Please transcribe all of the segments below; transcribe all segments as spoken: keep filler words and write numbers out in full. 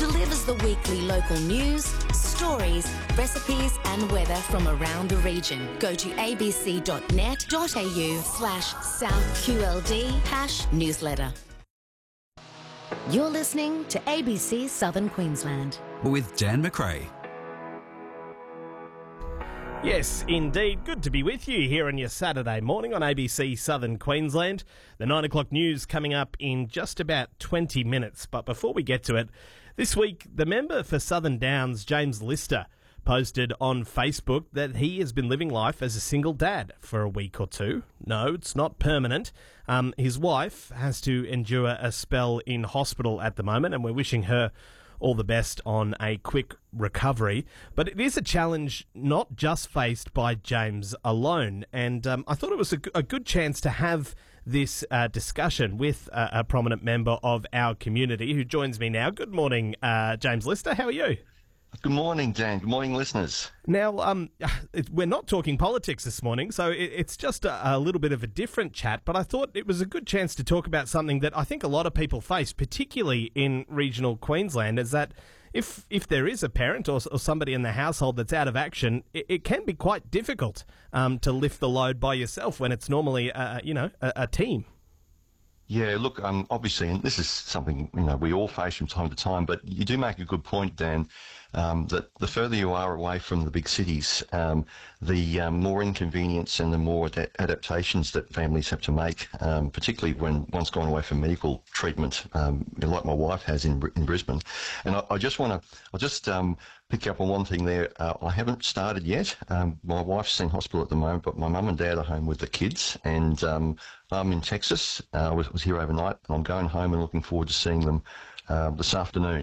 delivers the weekly local news, stories, recipes and weather from around the region. Go to abc.net.au slash southqld hash newsletter. You're listening to A B C Southern Queensland. With Dan McRae. Yes, indeed. Good to be with you here on your Saturday morning on A B C Southern Queensland. The nine o'clock news coming up in just about twenty minutes. But before we get to it, this week, the member for Southern Downs, James Lister, posted on Facebook that he has been living life as a single dad for a week or two. No, it's not permanent. Um, his wife has to endure a spell in hospital at the moment, and we're wishing her all the best on a quick recovery. But it is a challenge not just faced by James alone. And um, I thought it was a, g- a good chance to have this uh, discussion with uh, a prominent member of our community who joins me now. Good morning, uh, James Lister. How are you? Good morning, Dan. Good morning, listeners. Now, um, it, we're not talking politics this morning, so it, it's just a, a little bit of a different chat, but I thought it was a good chance to talk about something that I think a lot of people face, particularly in regional Queensland, is that if if there is a parent or, or somebody in the household that's out of action, it, it can be quite difficult um, to lift the load by yourself when it's normally, uh, you know, a, a team. Yeah, look, um, obviously, and this is something, you know, we all face from time to time, but you do make a good point, Dan, um, that the further you are away from the big cities, um, the um, more inconvenience and the more ad- adaptations that families have to make, um, particularly when one's gone away for medical treatment, um, like my wife has in in Brisbane. And I, I just want to, I'll just um, pick up on one thing there. Uh, I haven't started yet. Um, my wife's in hospital at the moment, but my mum and dad are home with the kids, and um, I'm in Texas. I uh, was, was here overnight, and I'm going home and looking forward to seeing them uh, this afternoon.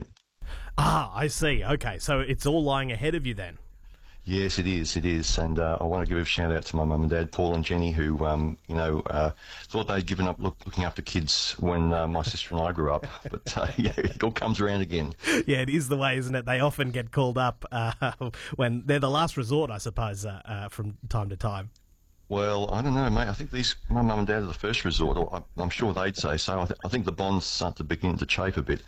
Ah, I see. Okay, so it's all lying ahead of you then. Yes, it is. It is, and uh, I want to give a shout out to my mum and dad, Paul and Jenny, who, um, you know, uh, thought they'd given up look, looking after kids when uh, my sister and I grew up. But uh, yeah, it all comes around again. Yeah, it is the way, isn't it? They often get called up uh, when they're the last resort, I suppose, uh, uh, from time to time. Well, I don't know, mate. I think these my mum and dad are the first resort. Or I, I'm sure they'd say so. I, th- I think the bonds start to begin to chafe a bit.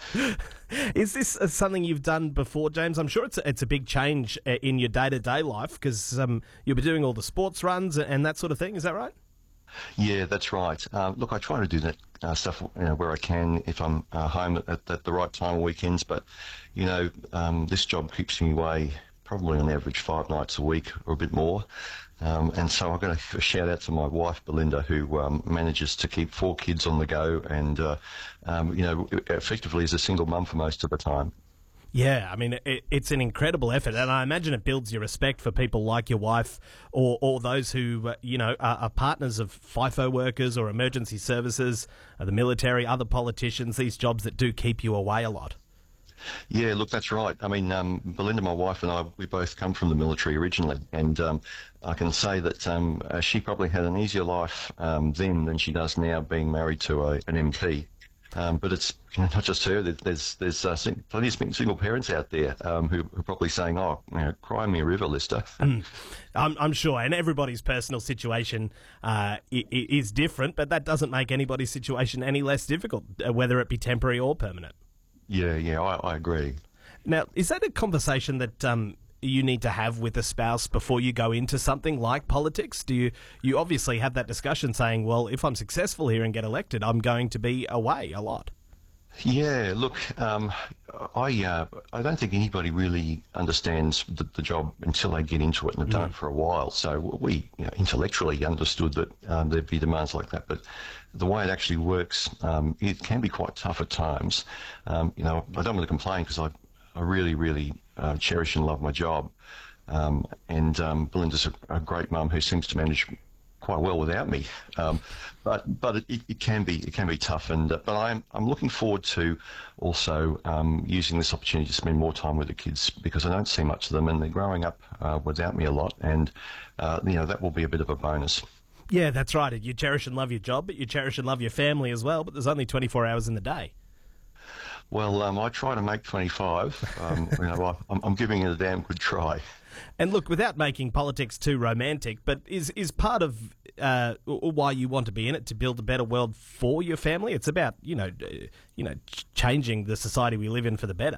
Is this uh, something you've done before, James? I'm sure it's a, it's a big change uh, in your day-to-day life because um, you'll be doing all the sports runs and that sort of thing. Is that right? Yeah, that's right. Uh, look, I try to do that uh, stuff you know, where I can if I'm uh, home at, at, at the right time on weekends. But, you know, um, this job keeps me away probably on average five nights a week or a bit more. Um, and so I've got to give a shout out to my wife, Belinda, who um, manages to keep four kids on the go and, uh, um, you know, effectively is a single mum for most of the time. Yeah, I mean, it, it's an incredible effort, and I imagine it builds your respect for people like your wife or, or those who, uh, you know, are, are partners of FIFO workers or emergency services, or the military, other politicians, these jobs that do keep you away a lot. Yeah, look, that's right. I mean, um, Belinda, my wife, and I, we both come from the military originally, and um, I can say that um, uh, she probably had an easier life um, then than she does now, being married to a, an M P. Um, but it's you know, not just her. There's there's uh, plenty of single parents out there um, who are probably saying, "Oh, you know, cry me a river, Lister." Mm, I'm, I'm sure, and everybody's personal situation uh, is different, but that doesn't make anybody's situation any less difficult, whether it be temporary or permanent. Yeah, yeah, I, I agree. Now, is that a conversation that um, you need to have with a spouse before you go into something like politics? Do you, you obviously have that discussion saying, well, if I'm successful here and get elected, I'm going to be away a lot? Yeah, look, um, I uh, I don't think anybody really understands the, the job until they get into it and have done mm. it for a while. So we you know, intellectually understood that um, there'd be demands like that, but the way it actually works, um, it can be quite tough at times. Um, you know, I don't want to complain because I, I really, really uh, cherish and love my job. Um, and um, Belinda's a, a great mum who seems to manage quite well without me, um, but but it, it can be it can be tough. And uh, but I'm I'm looking forward to also um, using this opportunity to spend more time with the kids because I don't see much of them and they're growing up uh, without me a lot, and uh, you know that will be a bit of a bonus. Yeah, that's right. You cherish and love your job, but you cherish and love your family as well. But there's only twenty-four hours in the day. Well, um, I try to make twenty-five. Um, you know, I, I'm, I'm giving it a damn good try. And look, without making politics too romantic, but is is part of uh, why you want to be in it to build a better world for your family? It's about you know, uh, you know, ch- changing the society we live in for the better.